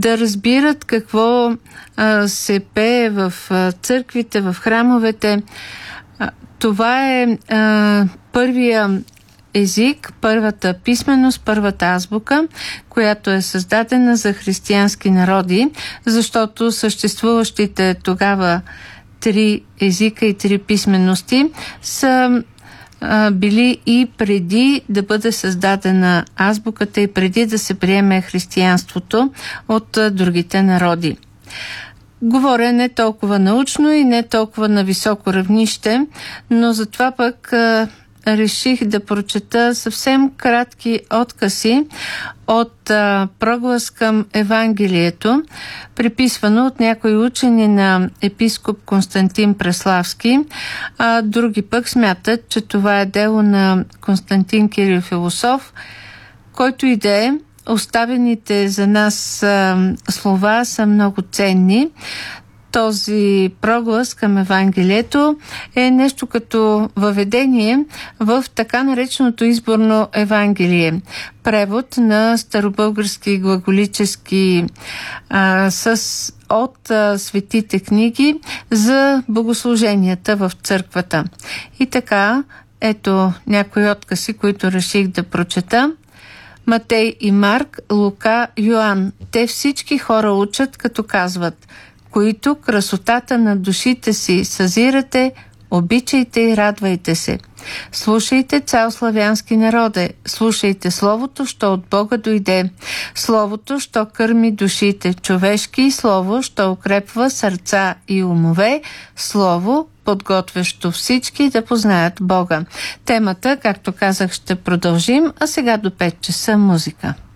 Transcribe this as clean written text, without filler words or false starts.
да разбират какво се пее в църквите, в храмовете. Това е първия език, първата писменост, първата азбука, която е създадена за християнски народи, защото съществуващите тогава 3 езика и 3 писмености са били и преди да бъде създадена азбуката и преди да се приеме християнството от другите народи. Говоря не толкова научно и не толкова на високо равнище, но затова пък реших да прочета съвсем кратки откъси от проглас към Евангелието, приписвано от някои учени на епископ Константин Преславски, а други пък смятат, че това е дело на Константин Кирил Философ, който и да е. Оставените за нас слова са много ценни. Този проглас към Евангелието е нещо като въведение в така нареченото изборно Евангелие. Превод на старобългарски глаголически от светите книги за богослуженията в църквата. И така, ето някои откъси, които реших да прочета. Матей и Марк, Лука, Йоан. Те всички хора учат, като казват: които красотата на душите си съзирате, обичайте и радвайте се. Слушайте, цял славянски народе, слушайте Словото, що от Бога дойде. Словото, що кърми душите, човешки слово, що укрепва сърца и умове, слово, подготвящо всички да познаят Бога. Темата, както казах, ще продължим, а сега до 5 часа музика.